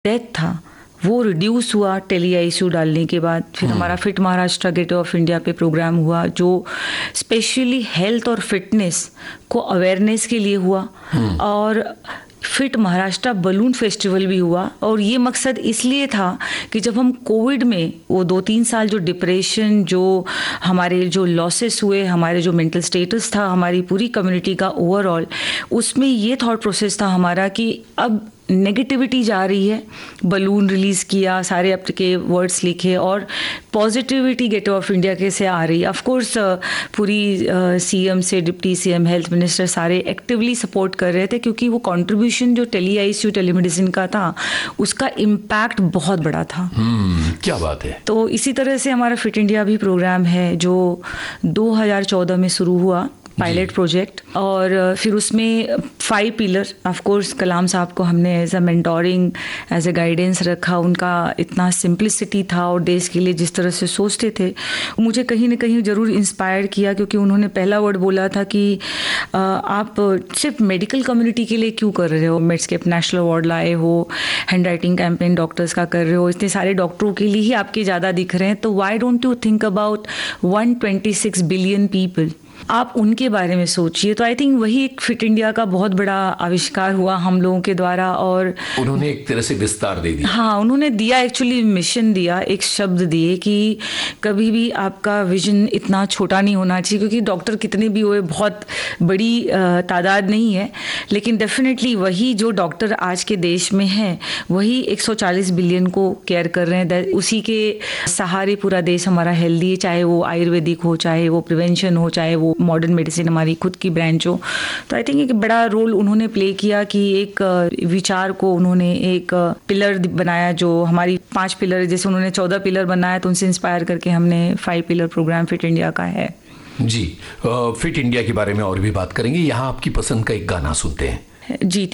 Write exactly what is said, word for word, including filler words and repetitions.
Death था वो reduce हुआ टेली आईसीयू डालने के बाद। फिर हमारा fit Maharashtra gateway of India पे प्रोग्राम हुआ जो स्पेशली हेल्थ और फिटनेस को अवेयरनेस के लिए हुआ, और फिट महाराष्ट्र बलून फेस्टिवल भी हुआ। और ये मकसद इसलिए था कि जब हम कोविड में वो दो तीन साल जो डिप्रेशन, जो हमारे जो लॉसेस हुए, हमारे जो मेंटल स्टेटस था हमारी पूरी कम्युनिटी का ओवरऑल, उसमें ये थॉट प्रोसेस था हमारा कि अब नेगेटिविटी जा रही है। बलून रिलीज़ किया, सारे आपके वर्ड्स लिखे, और पॉजिटिविटी गेटवे ऑफ इंडिया के से आ रही है। ऑफ कोर्स पूरी सीएम से डिप्टी सीएम, हेल्थ मिनिस्टर सारे एक्टिवली सपोर्ट कर रहे थे, क्योंकि वो कंट्रीब्यूशन जो टेली आईसीयू टेलीमेडिसिन का था उसका इम्पैक्ट बहुत बड़ा था। hmm, क्या बात है। तो इसी तरह से हमारा फिट इंडिया भी प्रोग्राम है जो दो हज़ार चौदह में शुरू हुआ, पायलट प्रोजेक्ट। और फिर उसमें फाइव पिलर, ऑफ कोर्स कलाम साहब को हमने as a mentoring, as a guidance रखा। उनका इतना सिंप्लिसिटी था और देश के लिए जिस तरह से सोचते थे, मुझे कहीं ना कहीं ज़रूर इंस्पायर किया, क्योंकि उन्होंने पहला वर्ड बोला था कि आप सिर्फ मेडिकल कम्युनिटी के लिए क्यों कर रहे हो, मेड्सकेप नेशनल अवार्ड लाए हो, हैंड राइटिंग कैंपेन डॉक्टर्स का कर रहे हो, इतने सारे डॉक्टरों के लिए ही आपके ज़्यादा दिख रहे हैं, तो why don't you think about one twenty six billion people, आप उनके बारे में सोचिए। तो आई थिंक वही एक फिट इंडिया का बहुत बड़ा आविष्कार हुआ हम लोगों के द्वारा। और उन्होंने एक तरह से विस्तार दे दिया। हाँ, उन्होंने दिया, एक्चुअली मिशन दिया, एक शब्द दिए कि कभी भी आपका विजन इतना छोटा नहीं होना चाहिए, क्योंकि डॉक्टर कितने भी हुए बहुत बड़ी तादाद नहीं है, लेकिन डेफिनेटली वही जो डॉक्टर आज के देश में हैं वही एक सौ चालीस बिलियन को केयर कर रहे हैं। उसी के सहारे पूरा देश हमारा हेल्दी है, चाहे वो आयुर्वेदिक हो, चाहे वो प्रिवेंशन हो, चाहे वो मॉडर्न मेडिसिन हमारी खुद की ब्रांच हो। तो आई थिंक एक बड़ा रोल उन्होंने प्ले किया कि एक विचार को उन्होंने एक पिलर बनाया, जो हमारी पांच पिलर, जैसे उन्होंने चौदह पिलर बनाया, तो उनसे इंस्पायर करके हमने five pillar programme fit India का है। जी, फिट इंडिया के बारे में और भी बात करेंगे। यहाँ आपकी पसंद का एक गाना सुनते हैं। जी।